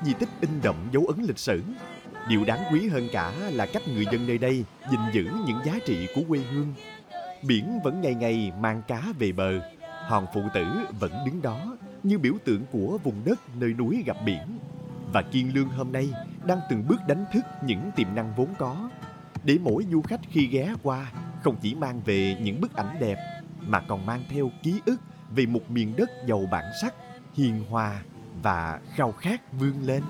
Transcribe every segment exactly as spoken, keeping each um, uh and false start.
di tích in đậm dấu ấn lịch sử. Điều đáng quý hơn cả là cách người dân nơi đây gìn giữ những giá trị của quê hương. Biển vẫn ngày ngày mang cá về bờ, hòn phụ tử vẫn đứng đó như biểu tượng của vùng đất nơi núi gặp biển. Và Kiên Lương hôm nay đang từng bước đánh thức những tiềm năng vốn có, để mỗi du khách khi ghé qua không chỉ mang về những bức ảnh đẹp, mà còn mang theo ký ức về một miền đất giàu bản sắc, hiền hòa và khao khát vươn lên.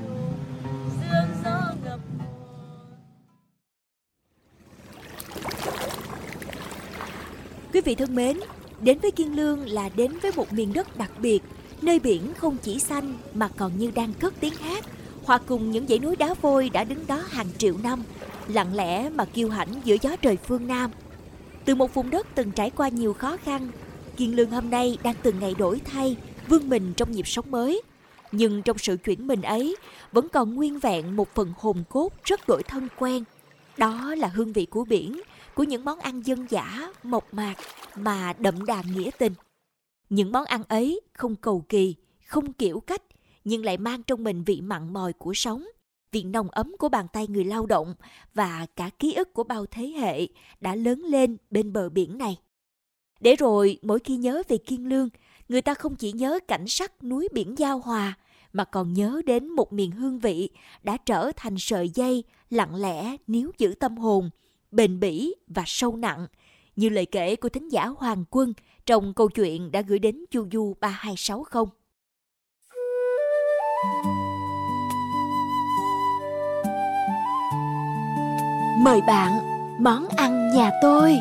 Quý vị thân mến, đến với Kiên Lương là đến với một miền đất đặc biệt, nơi biển không chỉ xanh mà còn như đang cất tiếng hát, hòa cùng những dãy núi đá vôi đã đứng đó hàng triệu năm, lặng lẽ mà kiêu hãnh giữa gió trời phương Nam. Từ một vùng đất từng trải qua nhiều khó khăn, Kiên Lương hôm nay đang từng ngày đổi thay, vươn mình trong nhịp sống mới. Nhưng trong sự chuyển mình ấy, vẫn còn nguyên vẹn một phần hồn cốt rất đổi thân quen. Đó là hương vị của biển, của những món ăn dân dã, mộc mạc mà đậm đà nghĩa tình. Những món ăn ấy không cầu kỳ, không kiểu cách, nhưng lại mang trong mình vị mặn mòi của sống, vị nồng ấm của bàn tay người lao động và cả ký ức của bao thế hệ đã lớn lên bên bờ biển này. Để rồi mỗi khi nhớ về Kiên Lương, người ta không chỉ nhớ cảnh sắc núi biển giao hòa, mà còn nhớ đến một miền hương vị đã trở thành sợi dây lặng lẽ níu giữ tâm hồn, bền bỉ và sâu nặng, như lời kể của thính giả Hoàng Quân trong câu chuyện đã gửi đến Chu Du ba hai sáu không. Mời bạn, món ăn nhà tôi.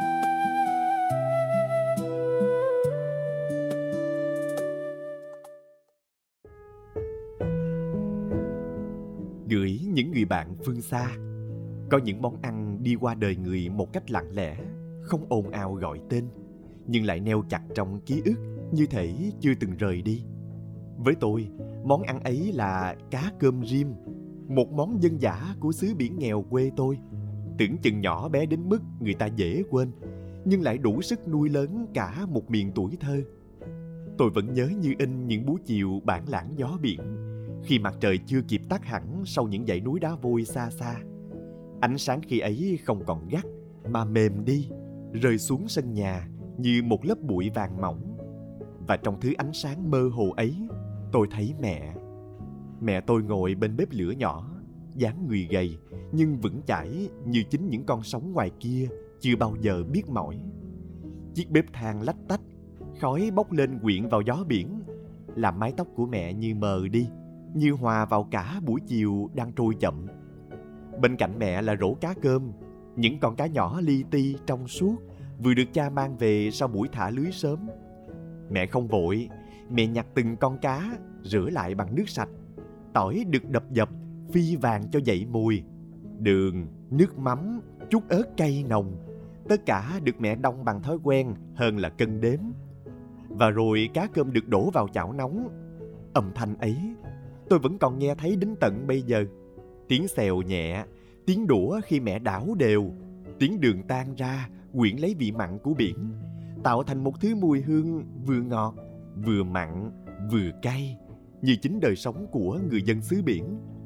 Gửi những người bạn phương xa. Có những món ăn đi qua đời người một cách lặng lẽ, không ồn ào gọi tên, nhưng lại neo chặt trong ký ức như thể chưa từng rời đi. Với tôi, món ăn ấy là cá cơm rim, một món dân dã của xứ biển nghèo quê tôi. Tưởng chừng nhỏ bé đến mức người ta dễ quên, nhưng lại đủ sức nuôi lớn cả một miền tuổi thơ. Tôi vẫn nhớ như in những buổi chiều bản lãng gió biển, khi mặt trời chưa kịp tắt hẳn sau những dãy núi đá vôi xa xa. Ánh sáng khi ấy không còn gắt, mà mềm đi, rơi xuống sân nhà như một lớp bụi vàng mỏng. Và trong thứ ánh sáng mơ hồ ấy, tôi thấy mẹ. Mẹ tôi ngồi bên bếp lửa nhỏ, dáng người gầy nhưng vững chãi như chính những con sóng ngoài kia chưa bao giờ biết mỏi. Chiếc bếp than lách tách, khói bốc lên quyện vào gió biển, làm mái tóc của mẹ như mờ đi, như hòa vào cả buổi chiều đang trôi chậm. Bên cạnh mẹ là rổ cá cơm, những con cá nhỏ li ti trong suốt, vừa được cha mang về sau buổi thả lưới sớm. Mẹ không vội, mẹ nhặt từng con cá, rửa lại bằng nước sạch. Tỏi được đập dập, phi vàng cho dậy mùi. Đường, nước mắm, chút ớt cay nồng, tất cả được mẹ đong bằng thói quen hơn là cân đếm. Và rồi cá cơm được đổ vào chảo nóng. Âm thanh ấy tôi vẫn còn nghe thấy đến tận bây giờ. Tiếng xèo nhẹ, tiếng đũa khi mẹ đảo đều, tiếng đường tan ra quyện lấy vị mặn của biển, tạo thành một thứ mùi hương vừa ngọt, vừa mặn, vừa cay, như chính đời sống của người dân xứ biển.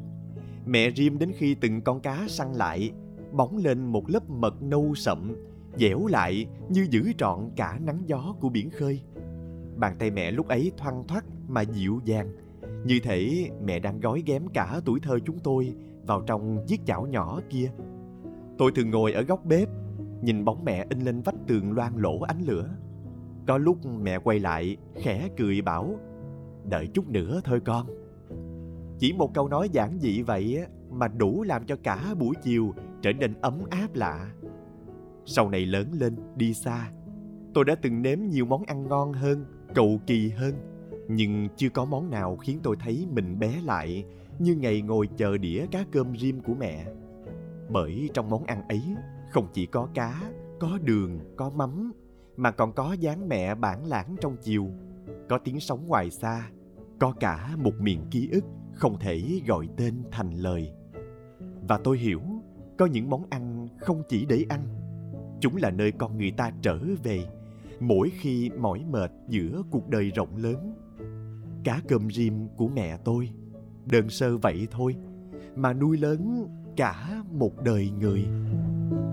Mẹ rim đến khi từng con cá săn lại, bóng lên một lớp mật nâu sậm, dẻo lại như giữ trọn cả nắng gió của biển khơi. Bàn tay mẹ lúc ấy thoăn thoắt mà dịu dàng, như thể mẹ đang gói ghém cả tuổi thơ chúng tôi vào trong chiếc chảo nhỏ kia. Tôi thường ngồi ở góc bếp, nhìn bóng mẹ in lên vách tường loang lổ ánh lửa. Có lúc mẹ quay lại, khẽ cười bảo, đợi chút nữa thôi con. Chỉ một câu nói giản dị vậy mà đủ làm cho cả buổi chiều trở nên ấm áp lạ. Sau này lớn lên, đi xa, tôi đã từng nếm nhiều món ăn ngon hơn, cầu kỳ hơn, nhưng chưa có món nào khiến tôi thấy mình bé lại như ngày ngồi chờ đĩa cá cơm rim của mẹ. Bởi trong món ăn ấy không chỉ có cá, có đường, có mắm, mà còn có dáng mẹ bản lãng trong chiều, có tiếng sóng ngoài xa, có cả một miền ký ức không thể gọi tên thành lời. Và tôi hiểu, có những món ăn không chỉ để ăn, chúng là nơi con người ta trở về mỗi khi mỏi mệt giữa cuộc đời rộng lớn. Cá cơm rim của mẹ tôi đơn sơ vậy thôi, mà nuôi lớn cả một đời người.